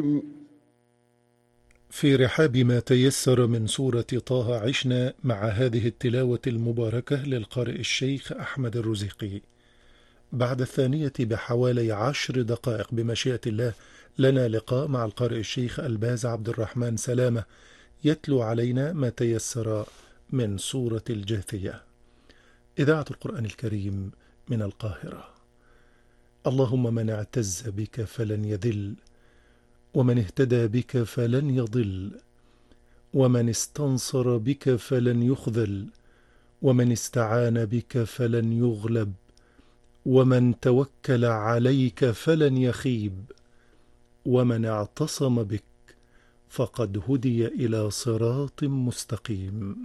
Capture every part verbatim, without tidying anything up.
في رحاب ما تيسر من سورة طه عشنا مع هذه التلاوة المباركة للقارئ الشيخ أحمد الرزيقي. بعد الثانية بحوالي عشر دقائق بمشيئة الله لنا لقاء مع القارئ الشيخ الباز عبد الرحمن سلامة يتلو علينا ما تيسر من سورة الجاثية. إذاعة القرآن الكريم من القاهرة. اللهم من اعتز بك فلن يذل، ومن اهتدى بك فلن يضل، ومن استنصر بك فلن يخذل، ومن استعان بك فلن يغلب، ومن توكل عليك فلن يخيب، ومن اعتصم بك فقد هدي إلى صراط مستقيم.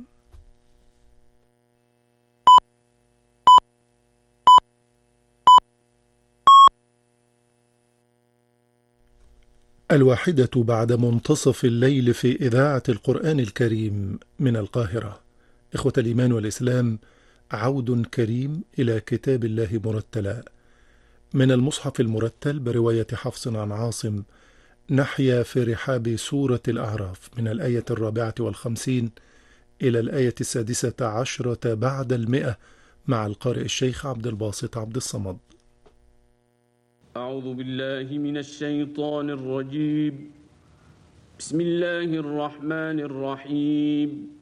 الواحدة بعد منتصف الليل في إذاعة القرآن الكريم من القاهرة. إخوة الإيمان والإسلام، عود كريم إلى كتاب الله مرتلا من المصحف المرتل برواية حفص عن عاصم. نحيا في رحاب سورة الأعراف من الآية الرابعة والخمسين إلى الآية السادسة عشرة بعد المئة مع القارئ الشيخ عبد الباسط عبد الصمد. أعوذ بالله من الشيطان الرجيم. بسم الله الرحمن الرحيم.